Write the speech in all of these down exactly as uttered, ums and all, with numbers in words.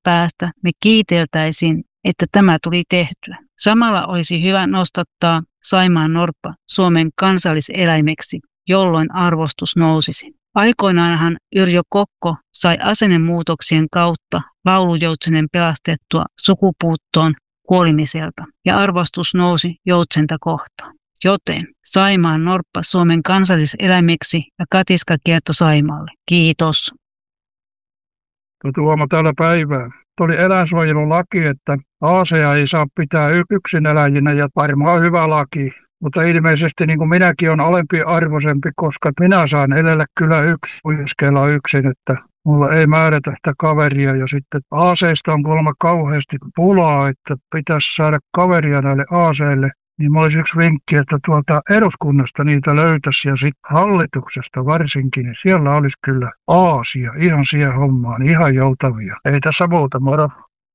päästä me kiiteltäisiin, että tämä tuli tehtyä. Samalla olisi hyvä nostattaa Saimaan norppa Suomen kansalliseläimeksi, jolloin arvostus nousisi. Aikoinaanhan Yrjö Kokko sai asennemuutoksien kautta laulujoutsenen pelastettua sukupuuttoon kuolemiselta ja arvostus nousi joutsenta kohtaan. Joten Saimaan norppa Suomen kansalliseläimeksi ja katiskakielto Saimaalle. Kiitos. Tuomo täällä päivää. Tuli eläinsuojelulaki, että aaseja ei saa pitää yksin eläjinä ja varmaan hyvä laki. Mutta ilmeisesti niin kuin minäkin on alempi arvoisempi, koska minä saan elellä kyllä yksin, uiskella yksin, että mulla ei määrätä sitä kaveria. Ja sitten aaseista on kuulemma kauheasti pulaa, että pitäisi saada kaveria näille aaseille. Niin mulla olisi yksi vinkki, että tuolta eduskunnasta niitä löytäisi ja sitten hallituksesta varsinkin, niin siellä olisi kyllä aasia ihan siihen hommaan, ihan joutavia. Ei tässä muuta, moro.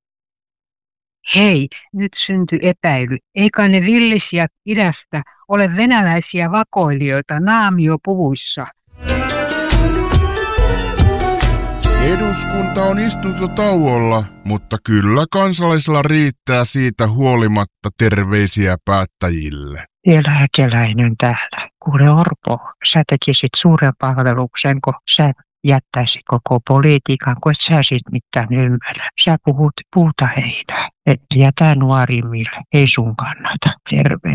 Hei, nyt syntyi epäily. Eikä ne villisijät idästä ole venäläisiä vakoilijoita naamiopuvuissa? Eduskunta on istuntotauolla, mutta kyllä kansalaisilla riittää siitä huolimatta terveisiä päättäjille. Vielä Häkeläinen täällä. Kuule Orpo, sä tekisit suuren palveluksen, kun sä jättäisit koko politiikan, kun et sä sit mitään ymmärrä. Sä puhut puuta heinää, et jätä nuorimmille, ei sun kannata. Terve.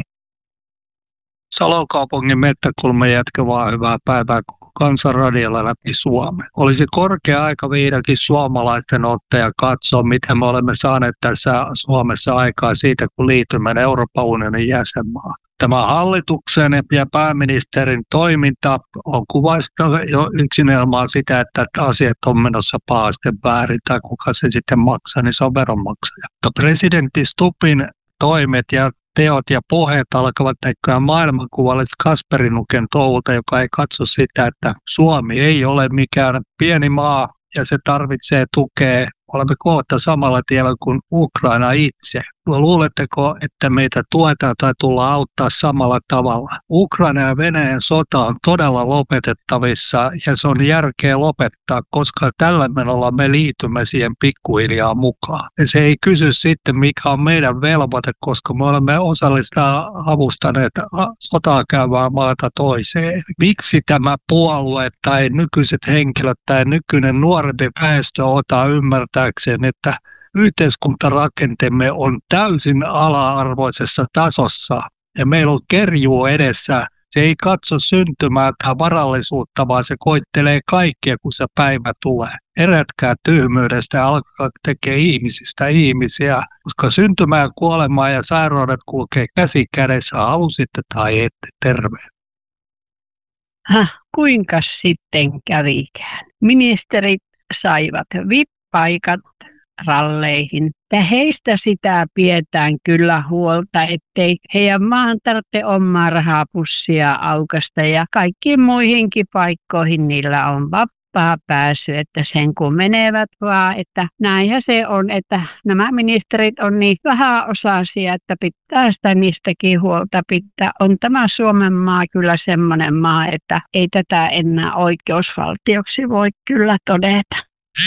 Salon kaupungin Mettäkulman jätkä vaan hyvää päivää koko Kansanradiolla läpi Suomen. Olisi korkea aika viidakin suomalaisten ottaa ja katsoa, mitä me olemme saaneet tässä Suomessa aikaa siitä, kun liitymme Euroopan unionin jäsenmaan. Tämä hallituksen ja pääministerin toiminta on kuvasta jo yksinelmaan sitä, että asiat on menossa pahasti väärin tai kuka se sitten maksaa, niin se on veronmaksaja. Mutta presidentti Stubbin toimet ja teot ja puheet alkavat näkyä maailmankuvalle Kasperinuken touhulta, joka ei katso sitä, että Suomi ei ole mikään pieni maa ja se tarvitsee tukea. Olemme kohta samalla tiellä kuin Ukraina itse. Luuletteko, että meitä tuetaan tai tullaan auttaa samalla tavalla? Ukraina ja Venäjän sota on todella lopetettavissa ja se on järkeä lopettaa, koska tällä menolla me liitymme siihen pikkuhiljaa mukaan. Ja se ei kysy sitten, mikä on meidän velvoite, koska me olemme osallista avustaneet sotaa käyvää maata toiseen. Miksi tämä puolue tai nykyiset henkilöt tai nykyinen nuorempi väestö ota ymmärtääkseen, että yhteiskuntarakenteemme on täysin ala-arvoisessa tasossa ja meillä on kerjuu edessä. Se ei katso syntymää tai varallisuutta, vaan se koittelee kaikkia, kun se päivä tulee. Herätkää tyhmyydestä ja alkaa tekemään ihmisistä ihmisiä, koska syntymää ja kuolemaa ja sairaudet kulkee käsi kädessä, halusitte tai ette. Terve. Häh, kuinka sitten kävikään? Ministerit saivat V I P-paikat ralleihin. Ja heistä sitä pidetään kyllä huolta, ettei heidän maahan tarvitse omaa rahapussia aukasta ja kaikkiin muihinkin paikkoihin niillä on vapaa pääsy, että sen kun menevät vaan, että näinhän se on, että nämä ministerit on niin vähäosaisia, että pitää sitä niistäkin huolta pitää. On tämä Suomen maa kyllä semmoinen maa, että ei tätä enää oikeusvaltioksi voi kyllä todeta.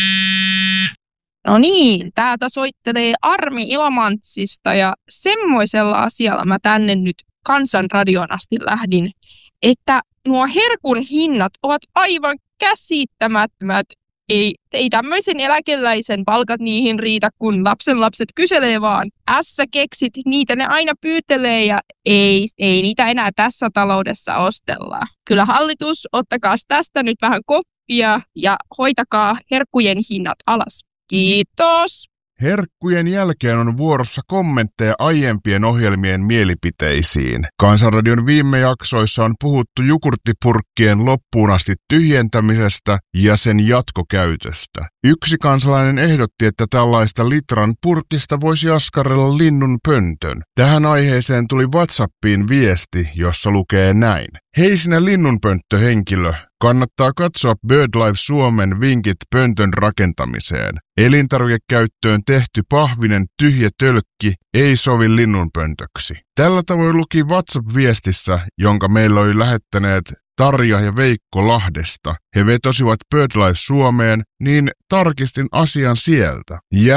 No niin, täältä soittelee Armi Ilomantsista ja semmoisella asialla mä tänne nyt Kansanradion asti lähdin, että nuo herkun hinnat ovat aivan käsittämättömät. Ei, ei tämmöisen eläkeläisen palkat niihin riitä, kun lapsen lapset kyselee vaan. Ässä keksit, niitä ne aina pyytelee ja ei, ei niitä enää tässä taloudessa ostella. Kyllä hallitus, ottakaa tästä nyt vähän koppia ja hoitakaa herkkujen hinnat alas. Kiitos. Herkkujen jälkeen on vuorossa kommentteja aiempien ohjelmien mielipiteisiin. Kansanradion viime jaksoissa on puhuttu jogurttipurkkien loppuun asti tyhjentämisestä ja sen jatkokäytöstä. Yksi kansalainen ehdotti, että tällaista litran purkista voisi askarrella linnun pöntön. Tähän aiheeseen tuli WhatsAppiin viesti, jossa lukee näin. Hei sinä linnunpönttöhenkilö, kannattaa katsoa BirdLife Suomen vinkit pöntön rakentamiseen. Elintarvikekäyttöön tehty pahvinen tyhjä tölkki ei sovi linnunpöntöksi. Tällä tavoin luki WhatsApp-viestissä, jonka meillä oli lähettäneet Tarja ja Veikko Lahdesta. He vetosivat BirdLife Suomeen, niin tarkistin asian sieltä.